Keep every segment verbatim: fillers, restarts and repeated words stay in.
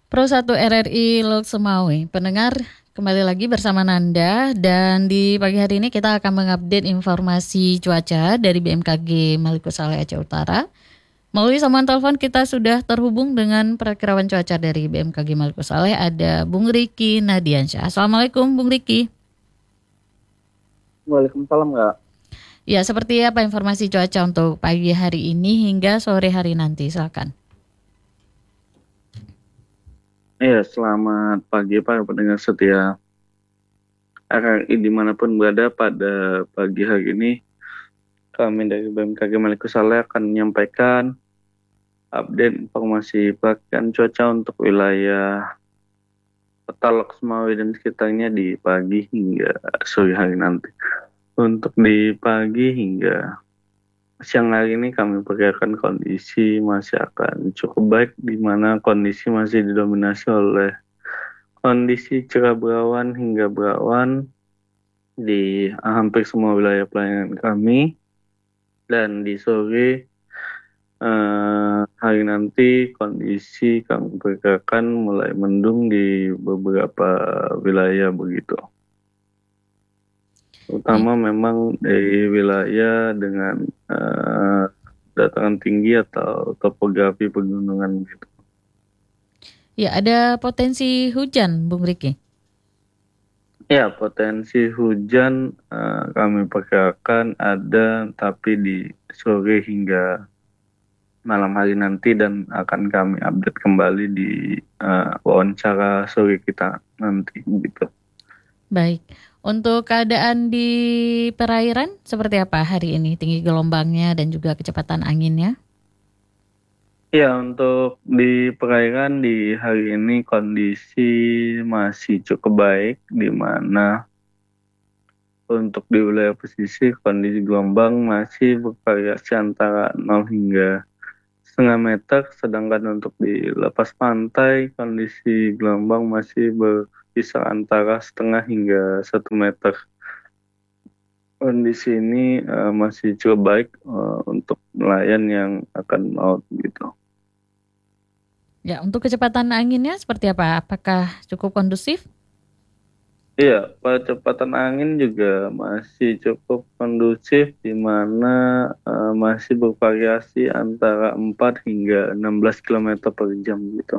Pro satu R R I Lok Semawe. Pendengar, kembali lagi bersama Nanda dan di pagi hari ini kita akan mengupdate informasi cuaca dari B M K G Maluku Saleh Aceh Utara. Melalui sambungan telepon kita sudah terhubung dengan perakirawan cuaca dari B M K G Maluku Saleh, ada Bung Riki Nadiansyah. Assalamualaikum Bung Riki. Waalaikumsalam Kak. Ya, seperti apa informasi cuaca untuk pagi hari ini hingga sore hari nanti? Silakan. Iya, selamat pagi Pak pendengar setia R R I dimanapun berada. Pada pagi hari ini kami dari B M K G Maluku Saleh akan menyampaikan update informasi perakiraan cuaca untuk wilayah Kota Lok Semawe dan sekitarnya di pagi hingga sore hari nanti. Untuk di pagi hingga siang hari ini kami perkirakan kondisi masih akan cukup baik, di mana kondisi masih didominasi oleh kondisi cerah berawan hingga berawan di hampir semua wilayah pelayanan kami. Dan di sore eh, hari nanti kondisi kami perkirakan mulai mendung di beberapa wilayah begitu. Utama memang dari wilayah dengan uh, dataran tinggi atau topografi pegunungan gitu. Ya, ada potensi hujan, Bung Riki? Ya, potensi hujan uh, kami perkirakan ada, tapi di sore hingga malam hari nanti, dan akan kami update kembali di uh, wawancara sore kita nanti gitu. Baik. Untuk keadaan di perairan seperti apa hari ini? Tinggi gelombangnya dan juga kecepatan anginnya? Ya, untuk di perairan di hari ini kondisi masih cukup baik, di mana untuk di wilayah pesisir kondisi gelombang masih bervariasi antara nol hingga setengah meter, sedangkan untuk di lepas pantai kondisi gelombang masih berkisar antara setengah hingga satu meter. Kondisi ini uh, masih cukup baik uh, untuk nelayan yang akan melaut gitu. Ya, untuk kecepatan anginnya seperti apa? Apakah cukup kondusif? Iya, kecepatan angin juga masih cukup kondusif, di mana uh, masih bervariasi antara empat hingga enam belas kilometer per jam gitu.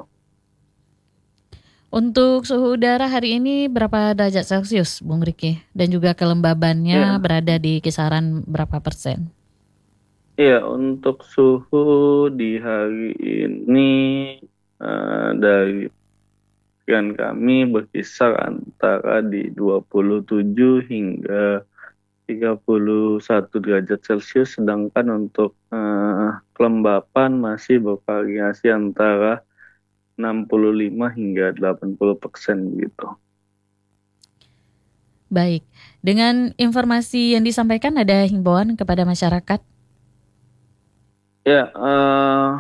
Untuk suhu udara hari ini berapa derajat Celcius, Bung Riki? Dan juga kelembabannya Ya. berada di kisaran berapa persen? Iya, untuk suhu di hari ini uh, dari perkiraan kami berkisar antara di dua puluh tujuh hingga tiga puluh satu derajat Celcius, sedangkan untuk uh, kelembapan masih bervariasi antara enam puluh lima hingga delapan puluh persen gitu. Baik, dengan informasi yang disampaikan ada himbauan kepada masyarakat? Ya, uh,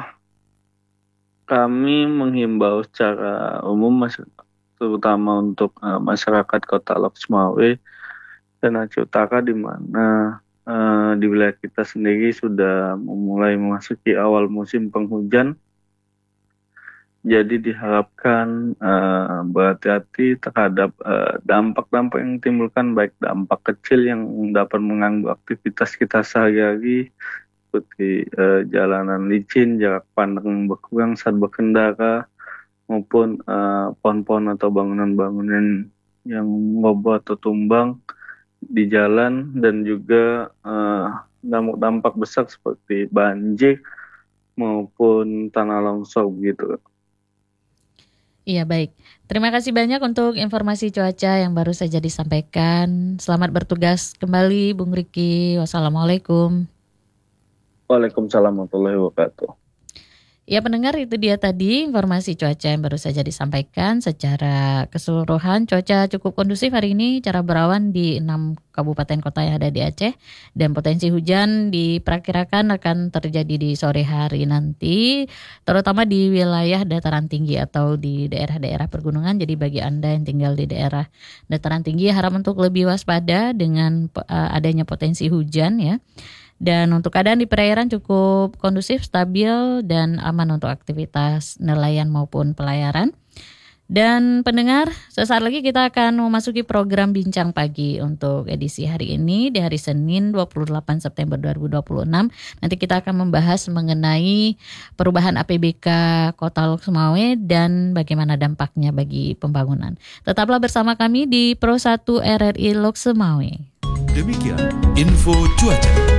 kami menghimbau secara umum, terutama untuk uh, masyarakat Kota Lok Semawe dan Aceh Utara, di mana uh, di wilayah kita sendiri sudah memulai memasuki awal musim penghujan. Jadi diharapkan uh, berhati-hati terhadap uh, dampak-dampak yang ditimbulkan, baik dampak kecil yang dapat mengganggu aktivitas kita sehari-hari, seperti uh, jalanan licin, jarak pandang berkurang saat berkendara, maupun uh, pohon-pohon atau bangunan-bangunan yang roboh atau tumbang di jalan, dan juga uh, dampak-dampak besar seperti banjir maupun tanah longsor gitu. Iya, baik. Terima kasih banyak untuk informasi cuaca yang baru saja disampaikan. Selamat bertugas kembali, Bung Riki. Wassalamualaikum. Waalaikumsalam warahmatullahi wabarakatuh. Ya, pendengar, itu dia tadi informasi cuaca yang baru saja disampaikan. Secara keseluruhan cuaca cukup kondusif hari ini, cerah berawan di enam kabupaten kota yang ada di Aceh, dan potensi hujan diperkirakan akan terjadi di sore hari nanti, terutama di wilayah dataran tinggi atau di daerah-daerah pergunungan. Jadi bagi Anda yang tinggal di daerah dataran tinggi, harap untuk lebih waspada dengan uh, adanya potensi hujan ya. Dan untuk keadaan di perairan cukup kondusif, stabil, dan aman untuk aktivitas nelayan maupun pelayaran. Dan pendengar, sesaat lagi kita akan memasuki program Bincang Pagi untuk edisi hari ini di hari Senin dua puluh delapan September dua ribu dua puluh enam. Nanti kita akan membahas mengenai perubahan A P B K Kota Lok Sumawe dan bagaimana dampaknya bagi pembangunan. Tetaplah bersama kami di Pro satu R R I Lok Sumawe. Demikian info cuaca.